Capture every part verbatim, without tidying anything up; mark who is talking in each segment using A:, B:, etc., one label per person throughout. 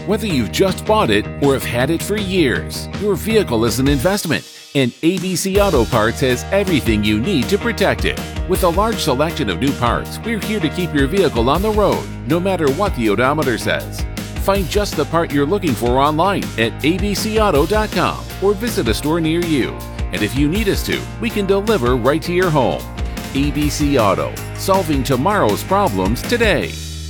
A: Whether you've just bought it or have had it for years, your vehicle is an investment, and A B C Auto Parts has everything you need to protect it. With a large selection of new parts, we're here to keep your vehicle on the road, no matter what the odometer says. Find just the part you're looking for online at a b c auto dot com or visit a store near you. And if you need us to, we can deliver right to your home. A B C Auto, solving tomorrow's problems today.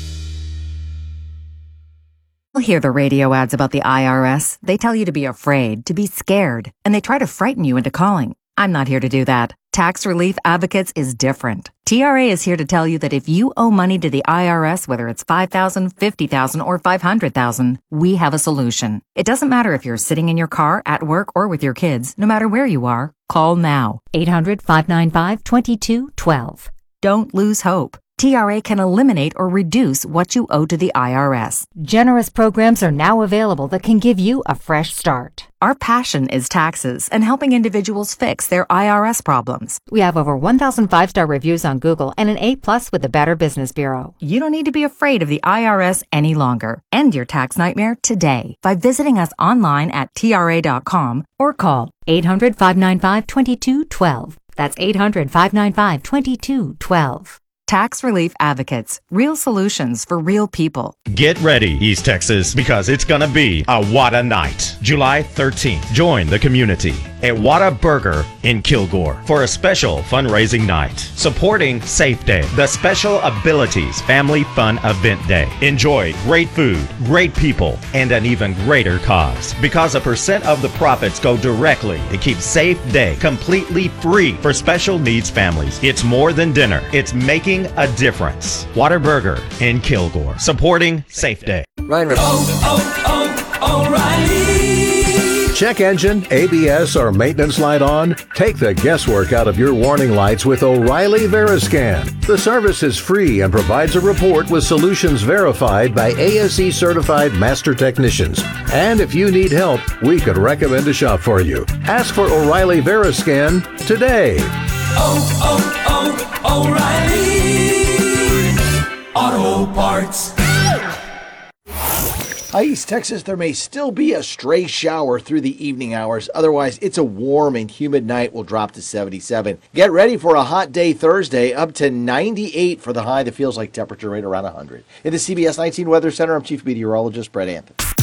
B: You'll hear the radio ads about the I R S. They tell you to be afraid, to be scared, and they try to frighten you into calling. I'm not here to do that. Tax Relief Advocates is different. T R A is here to tell you that if you owe money to the I R S, whether it's five thousand dollars, fifty thousand dollars, or five hundred thousand dollars, we have a solution. It doesn't matter if you're sitting in your car, at work, or with your kids. No matter where you are, call now. eight hundred, five nine five, two two one two. Don't lose hope. T R A can eliminate or reduce what you owe to the I R S.
C: Generous programs are now available that can give you a fresh start.
B: Our passion is taxes and helping individuals fix their I R S problems.
C: We have over one thousand five-star reviews on Google and an A plus with the Better Business Bureau.
B: You don't need to be afraid of the I R S any longer. End your tax nightmare today by visiting us online at T R A dot com or call
C: eight hundred, five nine five, two two one two. That's eight hundred, five nine five, two two one two.
B: Tax Relief Advocates. Real solutions for real people.
D: Get ready, East Texas, because it's going to be a Wada Night. July thirteenth. Join the community at Wada Burger in Kilgore for a special fundraising night. Supporting Safe Day, the Special Abilities Family Fun Event Day. Enjoy great food, great people, and an even greater cause. Because a percent of the profits go directly to keep Safe Day completely free for special needs families. It's more than dinner. It's making a difference. Whataburger in Kilgore, supporting Safe Day.
E: Ryan Rip-
F: oh, oh, O'Reilly.
E: Check engine, A B S, or maintenance light on? Take the guesswork out of your warning lights with O'Reilly Veriscan. The service is free and provides a report with solutions verified by A S E certified master technicians. And if you need help, we could recommend a shop for you. Ask for O'Reilly Veriscan today.
F: Oh, oh, oh, O'Reilly Auto Parts.
G: Hi, East Texas. There may still be a stray shower through the evening hours. Otherwise, it's a warm and humid night. Will drop to seventy-seven. Get ready for a hot day Thursday, up to ninety-eight for the high that feels like temperature right around one hundred. In the C B S nineteen Weather Center, I'm Chief Meteorologist Brett Anthony.